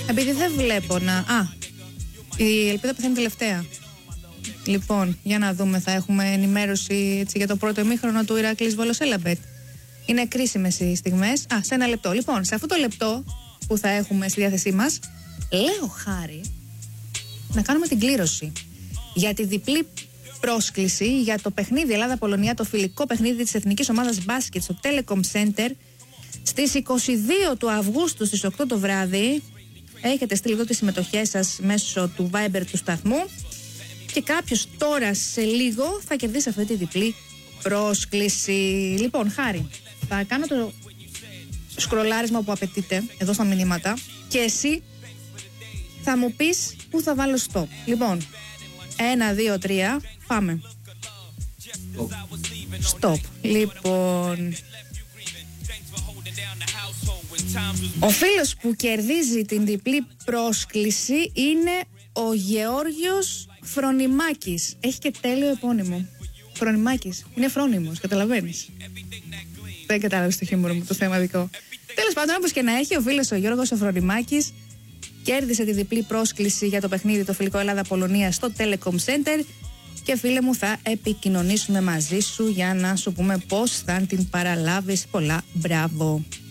Επειδή δεν βλέπω να... η Ελπίδα πεθαίνει τελευταία. Λοιπόν, για να δούμε, θα έχουμε ενημέρωση έτσι, για το πρώτο ημίχρονο του Ηράκλης Βόλος Έλαμπετ. Είναι κρίσιμες οι στιγμές. Σε ένα λεπτό. Λοιπόν, σε αυτό το λεπτό που θα έχουμε στη διάθεσή μας, λέω Χάρη να κάνουμε την κλήρωση για τη διπλή πρόσκληση για το παιχνίδι Ελλάδα-Πολωνία, το φιλικό παιχνίδι της Εθνικής Ομάδας Μπάσκετ στο Telecom Center στις 22 του Αυγούστου στις 8 το βράδυ. Έχετε στείλει εδώ τις συμμετοχές σας μέσω του Viber του σταθμού και κάποιος τώρα σε λίγο θα κερδίσει αυτή τη διπλή πρόσκληση. Λοιπόν, Χάρη, θα κάνω το σκρολάρισμα που απαιτείται εδώ στα μηνύματα και εσύ θα μου πεις πού θα βάλω stop. Λοιπόν, 1, 2, 3, πάμε. Stop. Λοιπόν, ο φίλος που κερδίζει την διπλή πρόσκληση είναι ο Γεώργιος Φρονιμάκης. Έχει και τέλειο επώνυμο. Φρονιμάκης. Είναι φρόνιμος, καταλαβαίνεις. Δεν κατάλαβες το χιούμορ μου, το θέμα δικό. Τέλος πάντων, όπως και να έχει, ο φίλος ο Γιώργος Φρονιμάκης κέρδισε τη διπλή πρόσκληση για το παιχνίδι το φιλικό Ελλάδα-Πολωνία στο Telecom Center και φίλε μου θα επικοινωνήσουμε μαζί σου για να σου πούμε πώς θα την παραλάβεις. Πολλά μπράβο.